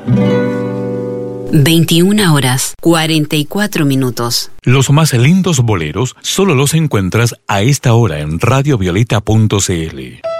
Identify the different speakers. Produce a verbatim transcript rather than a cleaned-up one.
Speaker 1: veintiuna horas, cuarenta y cuatro minutos.
Speaker 2: Los más lindos boleros solo los encuentras a esta hora en radio violeta punto c l.